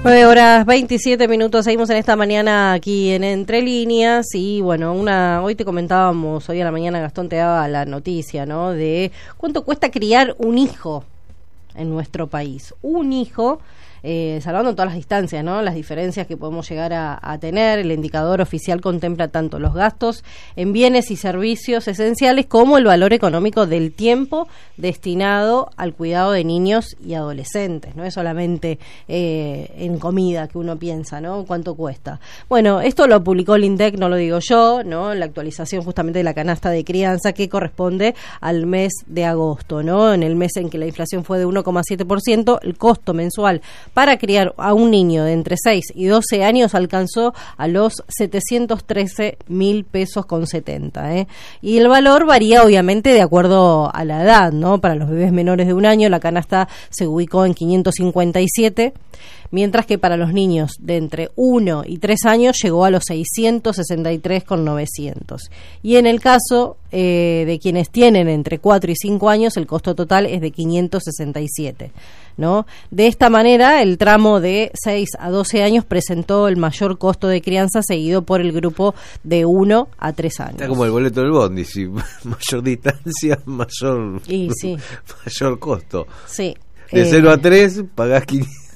9:27, seguimos en esta mañana aquí en Entre Líneas y bueno, hoy te comentábamos, hoy a la mañana Gastón te daba la noticia, ¿no? De cuánto cuesta criar un hijo en nuestro país. Un hijo, salvando todas las distancias, ¿no? Las diferencias que podemos llegar a tener. El indicador oficial contempla tanto los gastos en bienes y servicios esenciales como el valor económico del tiempo destinado al cuidado de niños y adolescentes. No es solamente en comida que uno piensa, ¿no? ¿Cuánto cuesta? Bueno, esto lo publicó el INDEC, no lo digo yo, ¿no? La actualización justamente de la canasta de crianza que corresponde al mes de agosto, ¿no? En el mes en que la inflación fue de 1,7%, el costo mensual para criar a un niño de entre 6 y 12 años alcanzó a los 713.000 pesos con 70, ¿eh? Y el valor varía obviamente de acuerdo a la edad, ¿no? Para los bebés menores de un año la canasta se ubicó en 557, mientras que para los niños de entre 1 y 3 años llegó a los 663,900. Y en el caso de quienes tienen entre 4 y 5 años, el costo total es de 567, ¿no? De esta manera, el tramo de 6 a 12 años presentó el mayor costo de crianza, seguido por el grupo de 1 a 3 años. Está como el boleto del bondi, si mayor distancia, mayor, y sí, mayor costo. Sí. De 0 a 3 pagás 500.